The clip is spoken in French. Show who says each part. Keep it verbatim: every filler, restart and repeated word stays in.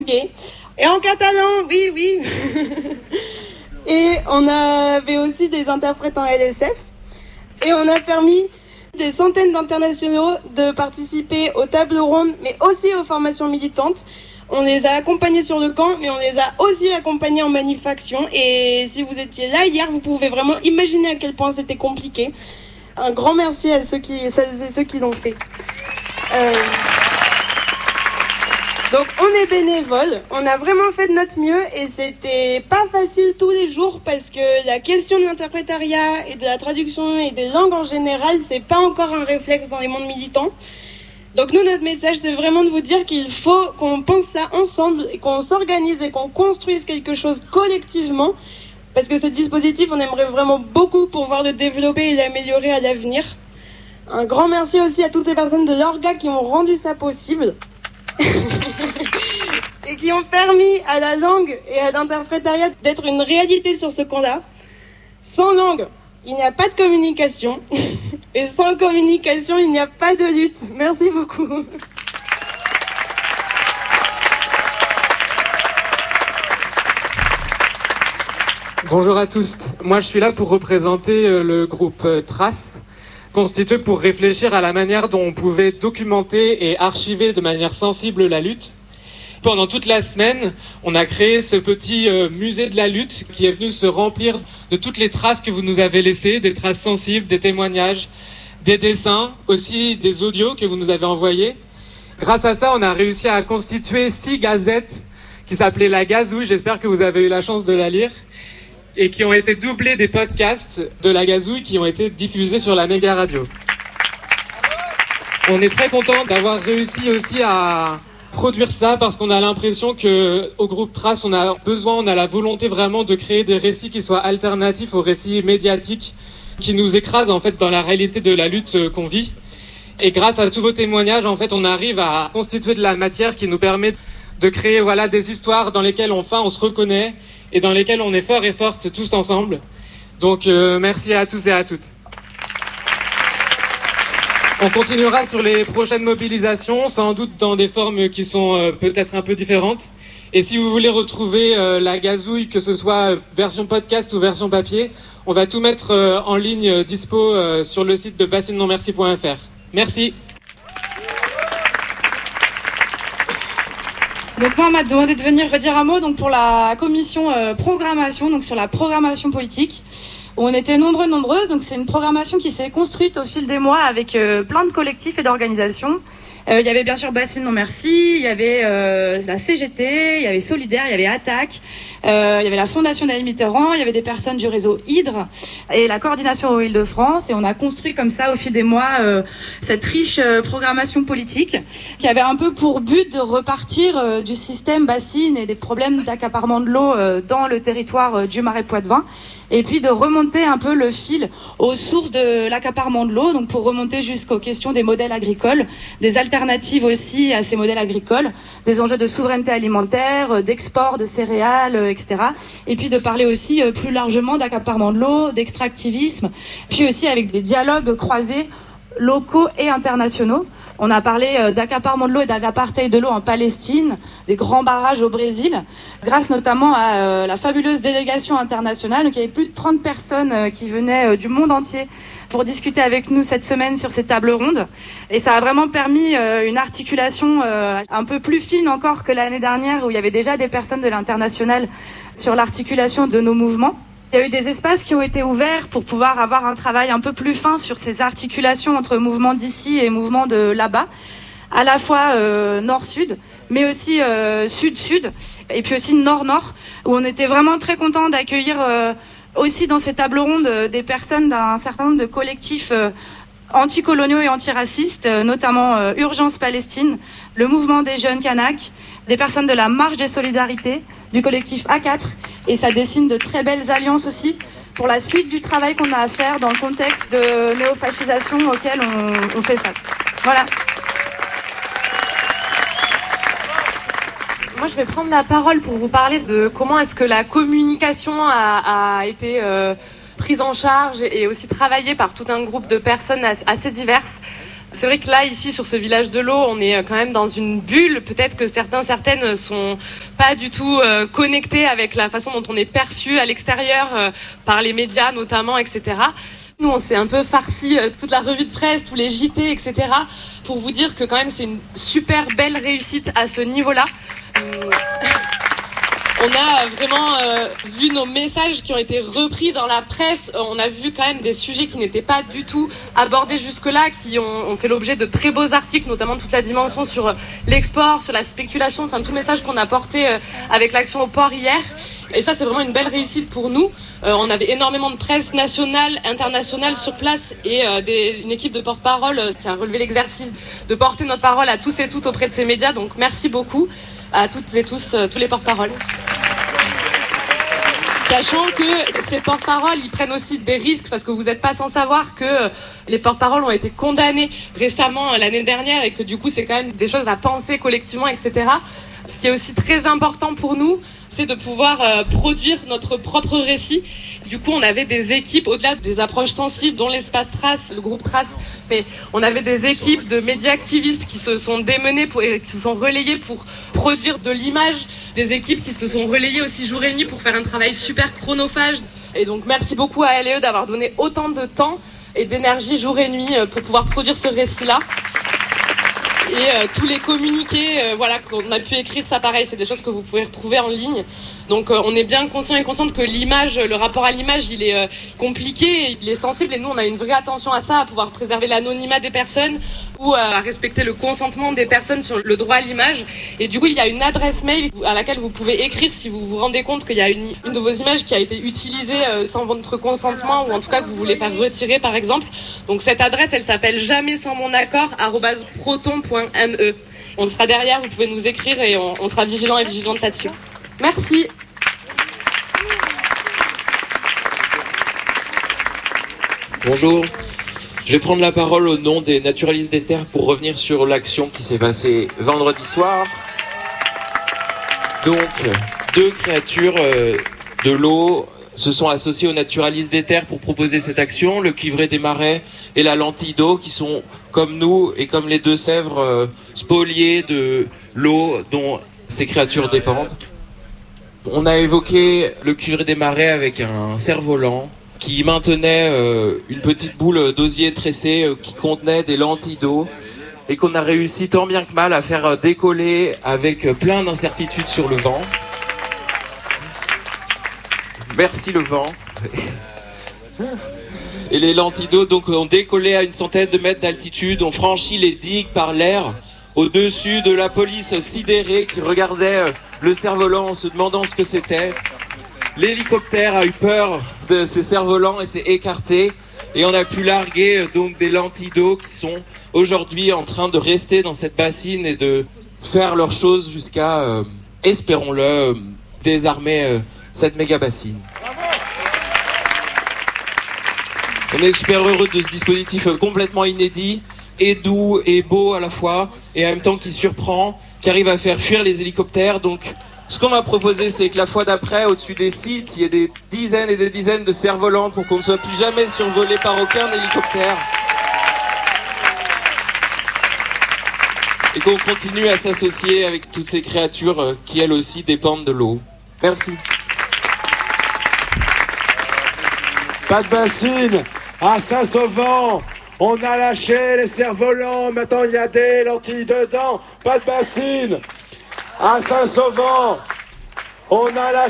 Speaker 1: Et en catalan, oui, oui. Et on avait aussi des interprètes en L S F. Et on a permis des centaines d'internationaux de participer aux tables rondes, mais aussi aux formations militantes. On les a accompagnés sur le camp, mais on les a aussi accompagnés en manufacture. Et si vous étiez là hier, vous pouvez vraiment imaginer à quel point c'était compliqué. Un grand merci à ceux qui, celles et ceux qui l'ont fait. Euh... Donc on est bénévole, on a vraiment fait de notre mieux et c'était pas facile tous les jours parce que la question de l'interprétariat et de la traduction et des langues en général, c'est pas encore un réflexe dans les mondes militants. Donc nous, notre message, c'est vraiment de vous dire qu'il faut qu'on pense ça ensemble et qu'on s'organise et qu'on construise quelque chose collectivement parce que ce dispositif, on aimerait vraiment beaucoup pouvoir le développer et l'améliorer à l'avenir. Un grand merci aussi à toutes les personnes de l'Orga qui ont rendu ça possible. Et qui ont permis à la langue et à l'interprétariat d'être une réalité sur ce camp-là. Sans langue, il n'y a pas de communication. Et sans communication, il n'y a pas de lutte. Merci beaucoup.
Speaker 2: Bonjour à tous. Moi, je suis là pour représenter le groupe Trace, constitué pour réfléchir à la manière dont on pouvait documenter et archiver de manière sensible la lutte. Pendant toute la semaine, on a créé ce petit euh, musée de la lutte qui est venu se remplir de toutes les traces que vous nous avez laissées, des traces sensibles, des témoignages, des dessins, aussi des audios que vous nous avez envoyés. Grâce à ça, on a réussi à constituer six gazettes qui s'appelaient La Gazouille, j'espère que vous avez eu la chance de la lire, et qui ont été doublées des podcasts de La Gazouille qui ont été diffusés sur la méga radio. On est très content d'avoir réussi aussi à produire ça parce qu'on a l'impression que au groupe Trace, on a besoin, on a la volonté vraiment de créer des récits qui soient alternatifs aux récits médiatiques qui nous écrasent en fait dans la réalité de la lutte qu'on vit. Et grâce à tous vos témoignages, en fait, on arrive à constituer de la matière qui nous permet de créer voilà des histoires dans lesquelles enfin on se reconnaît et dans lesquelles on est fort et fortes tous ensemble. Donc euh, merci à tous et à toutes. On continuera sur les prochaines mobilisations, sans doute dans des formes qui sont euh, peut-être un peu différentes. Et si vous voulez retrouver euh, la gazouille, que ce soit version podcast ou version papier, on va tout mettre euh, en ligne euh, dispo euh, sur le site de bassine non merci point f r. Merci.
Speaker 3: Donc moi, on m'a demandé de venir redire un mot donc pour la commission euh, programmation, donc sur la programmation politique. On était nombreux, nombreuses, donc c'est une programmation qui s'est construite au fil des mois avec euh, plein de collectifs et d'organisations. Euh, il y avait bien sûr Bassine Non Merci, il y avait euh, la C G T, il y avait Solidaire, il y avait Attaque, euh, il y avait la Fondation David Mitterrand, il y avait des personnes du réseau Hydre et la coordination Île-de-France. Et on a construit comme ça au fil des mois euh, cette riche euh, programmation politique qui avait un peu pour but de repartir euh, du système Bassine et des problèmes d'accaparement de l'eau euh, dans le territoire euh, du Marais poitevin. Et puis de remonter un peu le fil aux sources de l'accaparement de l'eau, donc pour remonter jusqu'aux questions des modèles agricoles, des alternatives aussi à ces modèles agricoles, des enjeux de souveraineté alimentaire, d'export de céréales, et cetera. Et puis de parler aussi plus largement d'accaparement de l'eau, d'extractivisme, puis aussi avec des dialogues croisés locaux et internationaux. On a parlé d'accaparement de l'eau et d'apartheid de l'eau en Palestine, des grands barrages au Brésil, grâce notamment à la fabuleuse délégation internationale. Donc il y avait plus de trente personnes qui venaient du monde entier pour discuter avec nous cette semaine sur ces tables rondes. Et ça a vraiment permis une articulation un peu plus fine encore que l'année dernière, où il y avait déjà des personnes de l'international sur l'articulation de nos mouvements. Il y a eu des espaces qui ont été ouverts pour pouvoir avoir un travail un peu plus fin sur ces articulations entre mouvements d'ici et mouvements de là-bas, à la fois euh, nord-sud, mais aussi euh, sud-sud, et puis aussi nord-nord, où on était vraiment très contents d'accueillir euh, aussi dans ces tables rondes euh, des personnes d'un certain nombre de collectifs euh, anticoloniaux et antiracistes, euh, notamment euh, Urgence Palestine, le mouvement des jeunes Kanaks, des personnes de la Marche des Solidarités, du collectif A quatre, et ça dessine de très belles alliances aussi pour la suite du travail qu'on a à faire dans le contexte de néofascisation auquel on, on fait face. Voilà.
Speaker 4: Moi, je vais prendre la parole pour vous parler de comment est-ce que la communication a, a été euh, prise en charge et aussi travaillée par tout un groupe de personnes assez diverses C'est vrai que là, ici, sur ce village de l'eau, on est quand même dans une bulle. Peut-être que certains, certaines sont pas du tout euh, connectés avec la façon dont on est perçu à l'extérieur, euh, par les médias notamment, et cetera. Nous, on s'est un peu farci euh, toute la revue de presse, tous les J T, et cetera. Pour vous dire que quand même, c'est une super belle réussite à ce niveau-là. Euh... On a vraiment euh, vu nos messages qui ont été repris dans la presse. On a vu quand même des sujets qui n'étaient pas du tout abordés jusque-là, qui ont, ont fait l'objet de très beaux articles, notamment toute la dimension sur l'export, sur la spéculation, enfin tout le message qu'on a porté euh, avec l'action au port hier. Et ça, c'est vraiment une belle réussite pour nous. Euh, on avait énormément de presse nationale, internationale sur place et euh, des, une équipe de porte-parole euh, qui a relevé l'exercice de porter notre parole à tous et toutes auprès de ces médias. Donc merci beaucoup à toutes et tous, euh, tous les porte-paroles. Sachant que ces porte-paroles, ils prennent aussi des risques parce que vous n'êtes pas sans savoir que les porte-paroles ont été condamnés récemment l'année dernière et que du coup, c'est quand même des choses à penser collectivement, et cetera. Ce qui est aussi très important pour nous, c'est de pouvoir euh, produire notre propre récit. Du coup, on avait des équipes, au-delà des approches sensibles, dont l'espace Trace, le groupe Trace, mais on avait des équipes de médias activistes qui se sont démenées pour, et qui se sont relayées pour produire de l'image, des équipes qui se sont relayées aussi jour et nuit pour faire un travail super chronophage. Et donc, merci beaucoup à L E d'avoir donné autant de temps et d'énergie jour et nuit pour pouvoir produire ce récit-là. Et euh, tous les communiqués euh, voilà, qu'on a pu écrire, ça pareil, c'est des choses que vous pouvez retrouver en ligne. Donc euh, on est bien conscient et consciente que l'image, le rapport à l'image, il est euh, compliqué, il est sensible et nous on a une vraie attention à ça, à pouvoir préserver l'anonymat des personnes ou euh, à respecter le consentement des personnes sur le droit à l'image. Et du coup il y a une adresse mail à laquelle vous pouvez écrire si vous vous rendez compte qu'il y a une, une de vos images qui a été utilisée euh, sans votre consentement ou en tout cas que vous voulez faire retirer par exemple. Donc cette adresse elle s'appelle jamais sans mon accord arobase proton point me. On sera derrière, vous pouvez nous écrire et on, on sera vigilants et vigilantes là-dessus. Merci.
Speaker 5: Bonjour, je vais prendre la parole au nom des naturalistes des terres pour revenir sur l'action qui s'est passée vendredi soir. Donc, deux créatures euh, de l'eau se sont associées aux naturalistes des terres pour proposer cette action, le cuivré des marais et la lentille d'eau qui sont comme nous et comme les Deux-Sèvres euh, spoliés de l'eau dont ces créatures dépendent. On a évoqué le cuivré des marais avec un cerf-volant qui maintenait euh, une petite boule d'osier tressée euh, qui contenait des lentilles d'eau et qu'on a réussi tant bien que mal à faire décoller avec plein d'incertitudes sur le vent. Merci le vent. Et les lentilles d'eau donc ont décollé à une centaine de mètres d'altitude, ont franchi les digues par l'air au-dessus de la police sidérée qui regardait le cerf-volant en se demandant ce que c'était. L'hélicoptère a eu peur de ces cerfs-volants et s'est écarté et on a pu larguer donc des lentilles d'eau qui sont aujourd'hui en train de rester dans cette bassine et de faire leurs choses jusqu'à, euh, espérons-le, euh, désarmer euh, cette méga bassine. On est super heureux de ce dispositif complètement inédit, et doux et beau à la fois, et en même temps qui surprend, qui arrive à faire fuir les hélicoptères. Donc ce qu'on va proposer, c'est que la fois d'après, au-dessus des sites, il y ait des dizaines et des dizaines de cerfs-volants pour qu'on ne soit plus jamais survolé par aucun hélicoptère. Et qu'on continue à s'associer avec toutes ces créatures qui elles aussi dépendent de l'eau. Merci.
Speaker 6: Pas de bassine à Saint-Sauvant. On a lâché les cerfs-volants. Maintenant, il y a des lentilles dedans. Pas de bassine à Saint-Sauvant. On a lâché